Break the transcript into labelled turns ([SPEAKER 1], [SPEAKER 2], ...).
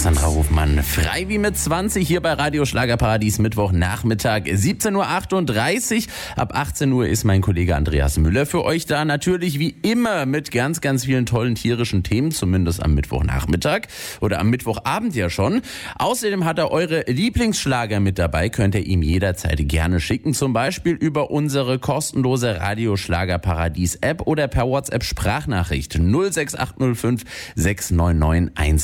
[SPEAKER 1] Alexandra Hofmann. Frei wie mit 20 hier bei Radio Schlagerparadies, Mittwochnachmittag, 17.38 Uhr. Ab 18 Uhr ist mein Kollege Andreas Müller für euch da. Natürlich wie immer mit ganz, ganz vielen tollen tierischen Themen, zumindest am Mittwochnachmittag oder am Mittwochabend ja schon. Außerdem hat er eure Lieblingsschlager mit dabei, könnt ihr ihm jederzeit gerne schicken. Zum Beispiel über unsere kostenlose Radio Schlagerparadies App oder per WhatsApp Sprachnachricht 06805 699